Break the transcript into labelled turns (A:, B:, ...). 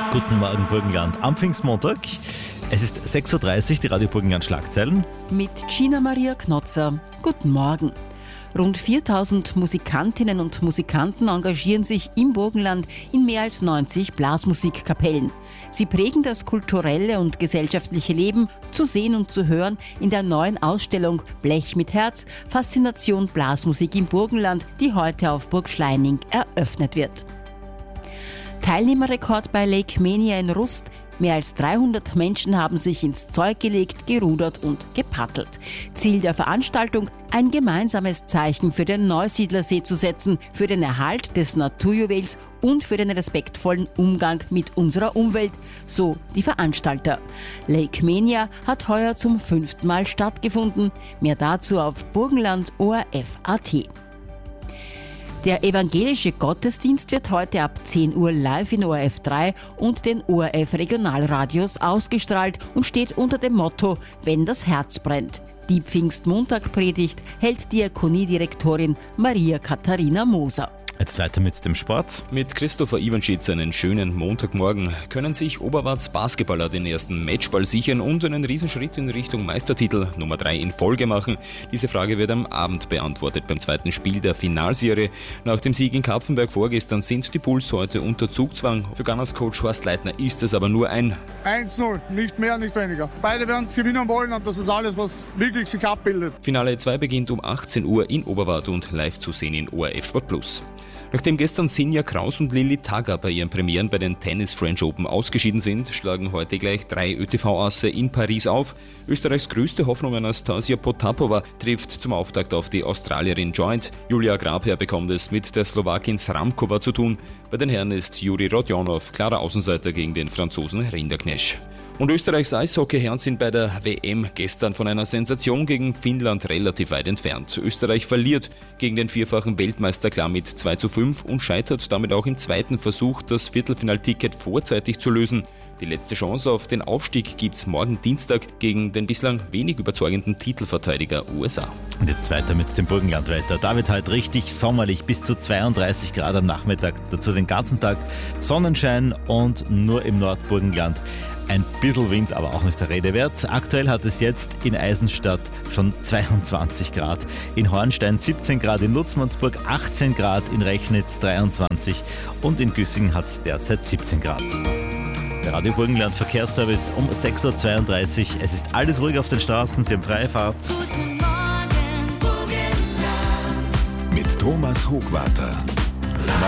A: Guten Morgen, Burgenland. Am Pfingstmontag. Es ist 6.30 Uhr, die Radio Burgenland Schlagzeilen.
B: Mit Gina Maria Knotzer. Guten Morgen. Rund 4000 Musikantinnen und Musikanten engagieren sich im Burgenland in mehr als 90 Blasmusikkapellen. Sie prägen das kulturelle und gesellschaftliche Leben, zu sehen und zu hören in der neuen Ausstellung Blech mit Herz, Faszination Blasmusik im Burgenland, die heute auf Burg Schleining eröffnet wird. Teilnehmerrekord bei Lake Mania in Rust. Mehr als 300 Menschen haben sich ins Zeug gelegt, gerudert und gepaddelt. Ziel der Veranstaltung, ein gemeinsames Zeichen für den Neusiedlersee zu setzen, für den Erhalt des Naturjuwels und für den respektvollen Umgang mit unserer Umwelt, so die Veranstalter. Lake Mania hat heuer zum 5. Mal stattgefunden. Mehr dazu auf burgenland.orf.at. Der evangelische Gottesdienst wird heute ab 10 Uhr live in ORF 3 und den ORF Regionalradios ausgestrahlt und steht unter dem Motto »Wenn das Herz brennt«. Die Pfingstmontag-Predigt hält Diakoniedirektorin Maria Katharina Moser.
A: Jetzt weiter mit dem Sport.
C: Mit Christopher Iwanschitz einen schönen Montagmorgen können sich Oberwarts Basketballer den ersten Matchball sichern und einen Riesenschritt in Richtung Meistertitel Nummer 3 in Folge machen. Diese Frage wird am Abend beantwortet beim zweiten Spiel der Finalserie. Nach dem Sieg in Kapfenberg vorgestern sind die Bulls heute unter Zugzwang. Für Gunners Coach Horst Leitner ist es aber nur ein
D: 1-0, nicht mehr, nicht weniger. Beide werden es gewinnen wollen und das ist alles, was wirklich sich abbildet.
C: Finale 2 beginnt um 18 Uhr in Oberwart und live zu sehen in ORF Sport Plus. Nachdem gestern Sinja Kraus und Lilly Tagger bei ihren Premieren bei den Tennis French Open ausgeschieden sind, schlagen heute gleich 3 ÖTV-Asse in Paris auf. Österreichs größte Hoffnung Anastasia Potapova trifft zum Auftakt auf die Australierin Joint. Julia Grabherr bekommt es mit der Slowakin Sramkova zu tun. Bei den Herren ist Juri Rodionov klarer Außenseiter gegen den Franzosen Rinderknecht. Und Österreichs Eishockeyherren sind bei der WM gestern von einer Sensation gegen Finnland relativ weit entfernt. Österreich verliert gegen den vierfachen Weltmeister klar mit 2:5 und scheitert damit auch im zweiten Versuch, das Viertelfinalticket vorzeitig zu lösen. Die letzte Chance auf den Aufstieg gibt's morgen Dienstag gegen den bislang wenig überzeugenden Titelverteidiger USA.
A: Und jetzt weiter mit dem Burgenlandwetter. Da wird halt richtig sommerlich, bis zu 32 Grad am Nachmittag. Dazu den ganzen Tag Sonnenschein und nur im Nordburgenland ein bisschen Wind, aber auch nicht der Rede wert. Aktuell hat es jetzt in Eisenstadt schon 22 Grad, in Hornstein 17 Grad, in Nutzmannsburg 18 Grad, in Rechnitz 23 und in Güssing hat es derzeit 17 Grad. Der Radio Burgenland Verkehrsservice um 6.32 Uhr. Es ist alles ruhig auf den Straßen, Sie haben freie Fahrt.
E: Guten Morgen, Burgenland.
F: Mit Thomas Hochwarter.